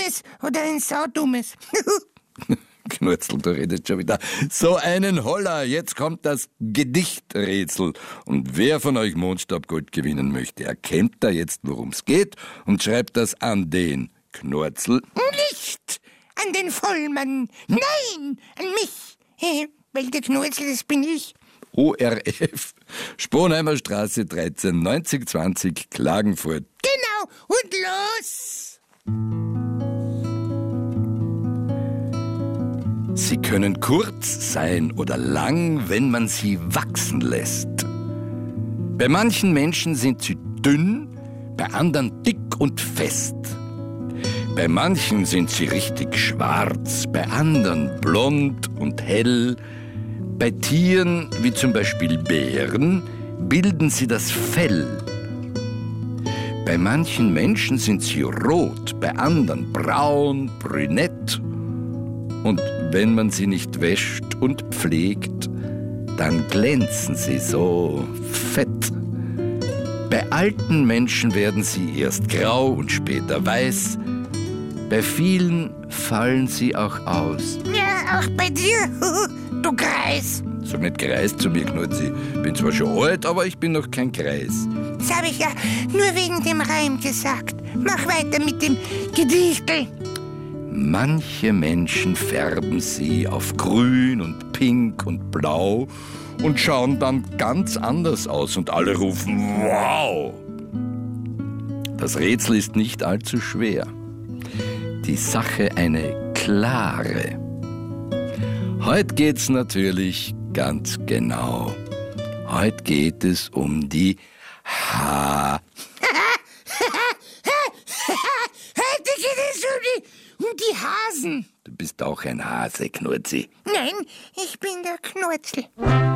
Dummes oder ein Saudummes. Knurzel, du redest schon wieder. So einen Holler, jetzt kommt das Gedichträtsel. Und wer von euch Mondstabgold gewinnen möchte, erkennt da jetzt, worum es geht und schreibt das an den Knurzel. Nicht an den Vollmann, nein, an mich. Weil der Knurzel, das bin ich. ORF, Sponheimer Straße 13, 9020, Klagenfurt. Genau, und los! Sie können kurz sein oder lang, wenn man sie wachsen lässt. Bei manchen Menschen sind sie dünn, bei anderen dick und fest. Bei manchen sind sie richtig schwarz, bei anderen blond und hell. Bei Tieren, wie zum Beispiel Bären, bilden sie das Fell. Bei manchen Menschen sind sie rot, bei anderen braun, brünett. Und wenn man sie nicht wäscht und pflegt, dann glänzen sie so fett. Bei alten Menschen werden sie erst grau und später weiß. Bei vielen fallen sie auch aus. Ja, auch bei dir, du Greis. Somit Greis zu mir, Knurzi. Bin zwar schon alt, aber ich bin noch kein Greis. Das habe ich ja nur wegen dem Reim gesagt. Mach weiter mit dem Gedichtel. Manche Menschen färben sie auf grün und pink und blau und schauen dann ganz anders aus und alle rufen wow. Das Rätsel ist nicht allzu schwer. Die Sache eine klare. Heute geht's natürlich ganz genau. Heute geht es um die Heute geht es um die Hasen. Du bist auch ein Hase, Knurzi. Nein, ich bin der Knurzel.